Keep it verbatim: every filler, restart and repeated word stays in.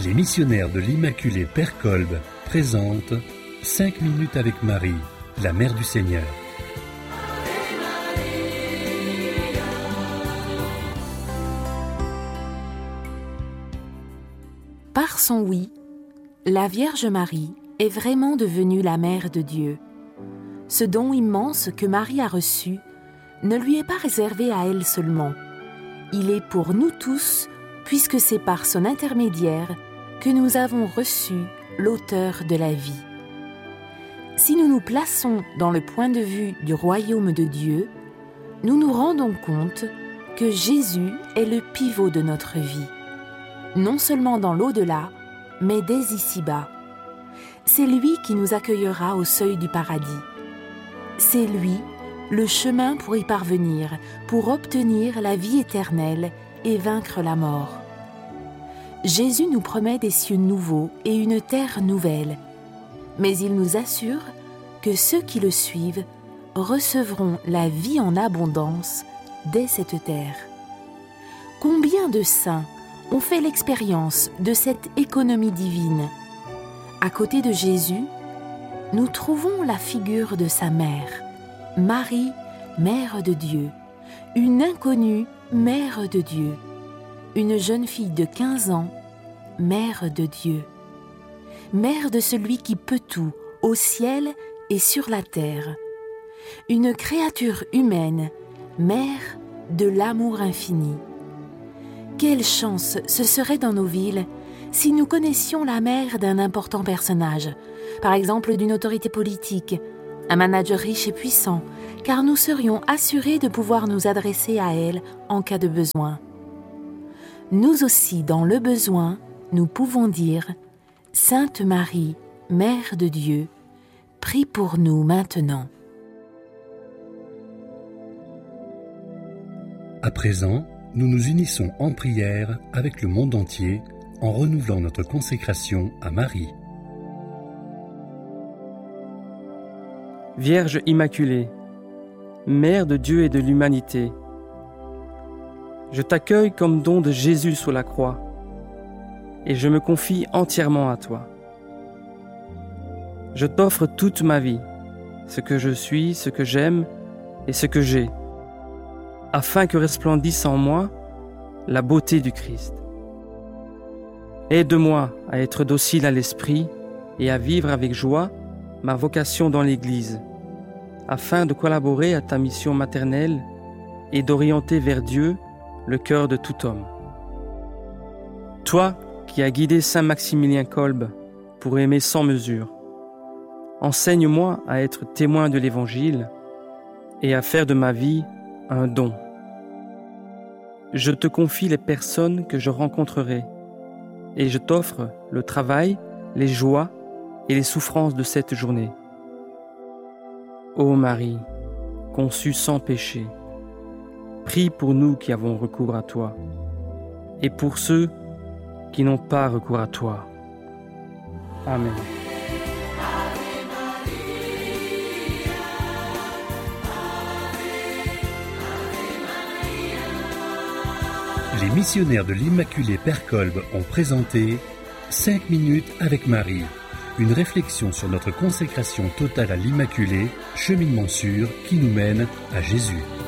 Les missionnaires de l'Immaculée Père Kolb présentent cinq minutes avec Marie, la Mère du Seigneur. Par son oui, la Vierge Marie est vraiment devenue la Mère de Dieu. Ce don immense que Marie a reçu ne lui est pas réservé à elle seulement. Il est pour nous tous, puisque c'est par son intermédiaire que nous avons reçu l'auteur de la vie. Si nous nous plaçons dans le point de vue du royaume de Dieu, nous nous rendons compte que Jésus est le pivot de notre vie, non seulement dans l'au-delà, mais dès ici-bas. C'est lui qui nous accueillera au seuil du paradis. C'est lui le chemin pour y parvenir, pour obtenir la vie éternelle et vaincre la mort. Jésus nous promet des cieux nouveaux et une terre nouvelle, mais il nous assure que ceux qui le suivent recevront la vie en abondance dès cette terre. Combien de saints ont fait l'expérience de cette économie divine? À côté de Jésus, nous trouvons la figure de sa mère, Marie, Mère de Dieu, une inconnue Mère de Dieu, une jeune fille de quinze ans, Mère de Dieu, Mère de celui qui peut tout, au ciel et sur la terre, une créature humaine, Mère de l'amour infini. Quelle chance ce serait dans nos villes si nous connaissions la mère d'un important personnage, par exemple d'une autorité politique, un manager riche et puissant, car nous serions assurés de pouvoir nous adresser à elle en cas de besoin. Nous aussi, dans le besoin, nous pouvons dire « Sainte Marie, Mère de Dieu, prie pour nous maintenant. » À présent, nous nous unissons en prière avec le monde entier en renouvelant notre consécration à Marie. Vierge Immaculée, Mère de Dieu et de l'humanité, je t'accueille comme don de Jésus sur la croix et je me confie entièrement à toi. Je t'offre toute ma vie, ce que je suis, ce que j'aime et ce que j'ai, afin que resplendisse en moi la beauté du Christ. Aide-moi à être docile à l'esprit et à vivre avec joie ma vocation dans l'Église, afin de collaborer à ta mission maternelle et d'orienter vers Dieu le cœur de tout homme. Toi qui as guidé Saint Maximilien Kolb pour aimer sans mesure, enseigne-moi à être témoin de l'Évangile et à faire de ma vie un don. Je te confie les personnes que je rencontrerai et je t'offre le travail, les joies et les souffrances de cette journée. Ô Marie, conçue sans péché, prie pour nous qui avons recours à toi et pour ceux qui n'ont pas recours à toi. Amen. Les missionnaires de l'Immaculée Père Kolb ont présenté cinq minutes avec Marie, une réflexion sur notre consécration totale à l'Immaculée, cheminement sûr qui nous mène à Jésus.